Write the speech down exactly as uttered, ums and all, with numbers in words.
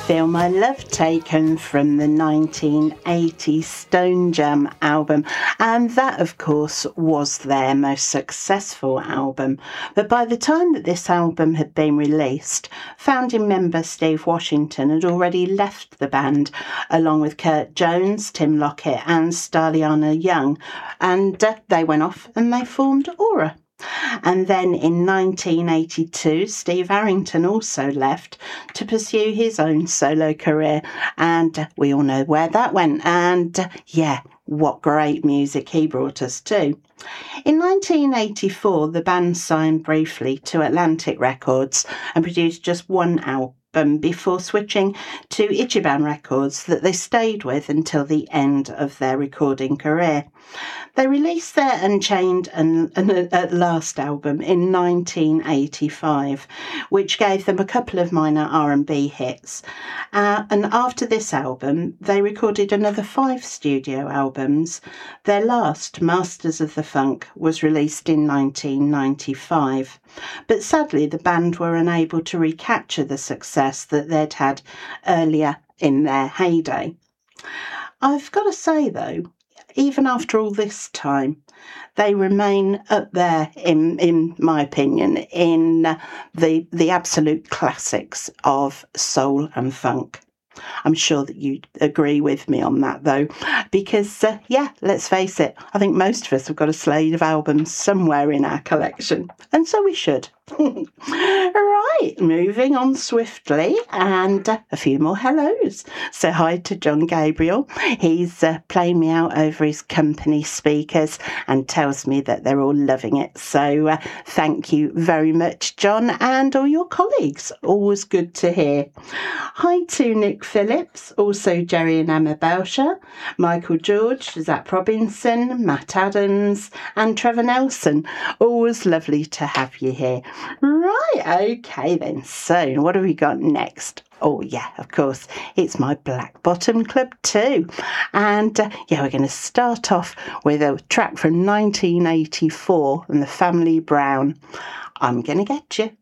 Feel My Love, taken from the nineteen eighty Stone Jam album, and that of course was their most successful album. But by the time that this album had been released, founding member Steve Washington had already left the band, along with Kurt Jones, Tim Lockett and Starliana Young, and uh, they went off and they formed Aura. And then in nineteen eighty-two, Steve Arrington also left to pursue his own solo career. And we all know where that went. And yeah, what great music he brought us to. In nineteen eighty-four, the band signed briefly to Atlantic Records and produced just one album before switching to Ichiban Records that they stayed with until the end of their recording career. They released their Unchained and, and at Last album in nineteen eighty-five, which gave them a couple of minor R and B hits. Uh, and after this album, they recorded another five studio albums. Their last, Masters of the Funk, was released in nineteen ninety-five. But sadly, the band were unable to recapture the success that they'd had earlier in their heyday. I've got to say, though, even after all this time, they remain up there, in in my opinion, in the the absolute classics of soul and funk. I'm sure that you agree with me on that, though, because, uh, yeah, let's face it, I think most of us have got a slate of albums somewhere in our collection, and so we should. Right, moving on swiftly, and uh, a few more hellos. So hi to John Gabriel. He's uh, playing me out over his company speakers and tells me that they're all loving it. So uh, thank you very much, John, and all your colleagues. Always good to hear. Hi to Nick Phillips, also Jerry and Emma Belsher, Michael George, Zach Robinson, Matt Adams, and Trevor Nelson. Always lovely to have you here. Right, okay then. So, what have we got next? Oh, yeah, of course, it's my Black Bottom Club too. And uh, yeah, we're going to start off with a track from nineteen eighty-four and the Family Brown. I'm going to get you.